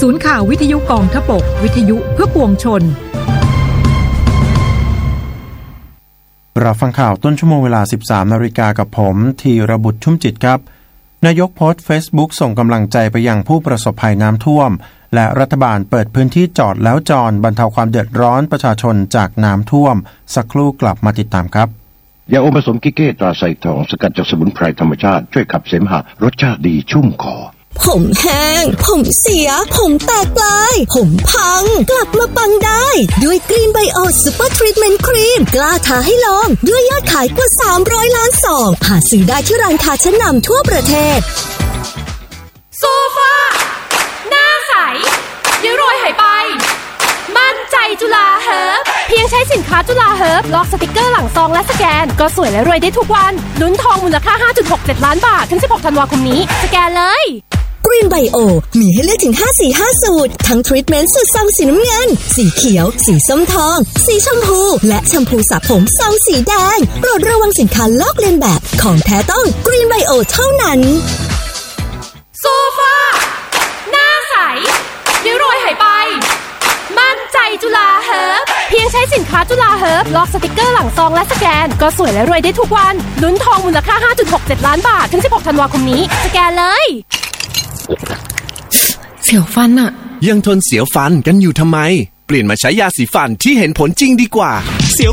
ศูนย์ข่าววิทยุกองทพบกวิทยุเพื่อปวงชนรับฟังข่าวต้นชั่วโมงเวลา 13 นาฬิกากับผมธีรบุตรชุ่มจิตครับนายกโพสต์ Facebook ส่งกำลังใจไปยังผู้ประสบภัยน้ำท่วมและรัฐบาลเปิดพื้นที่จอดแล้วจอดบรรเทาความเดือดร้อนประชาชนจากน้ำท่วมสักครู่กลับมาติดตามครับยาอมผสมกิเก้ตราไซทองสกัดจากสมุนไพรธรรมชาติช่วยขับเสมหะรสชาติดีชุ่มคอผมแห้งผมเสียผมแตกปลายผมพังกลับมาปังได้ด้วยกรีนไบโอซูเปอร์ทรีทเมนต์ครีมกล้าท้าให้ลองด้วยยอดขายกว่า300ล้านซองหาซื้อได้ที่ร้านค้าชั้นนำทั่วประเทศโซฟาหน้าใสริ้วรอยหายไปมั่นใจจุฬาเฮิร์บเพียงใช้สินค้าจุฬาเฮิร์บลอกสติกเกอร์หลังซองและสแกนก็สวยและรวยได้ทุกวันลุ้นทองมูลค่า 5.67 ล้านบาทถึง16ธันวาคมนี้สแกนเลยกรีนไบโอมีให้เลือกถึง5-4-5 สูตรทั้งทรีทเมนต์สูตรซองสีน้ำเงินสีเขียวสีส้มทองสีชมพูและแชมพูสระผมซองสีแดงโปรดระวังสินค้าลอกเลียนแบบของแท้ต้องกรีนไบโอเท่านั้นโซฟาหน้าใสริ้วรอยหายไปมั่นใจจุฬาเฮิร์บเพียงใช้สินค้าจุฬาเฮิร์บลอกสติกเกอร์หลังซองและสแกนก็สวยและรวยได้ทุกวันลุ้นทองมูลค่า 5.67 ล้านบาทถึง16ธันวาคมนี้สแกนเลยเสียวฟันอะยังทนเสียวฟันกันอยู่ทำไมเปลี่ยนมาใช้ยาสีฟันที่เห็นผลจริงดีกว่าเสียว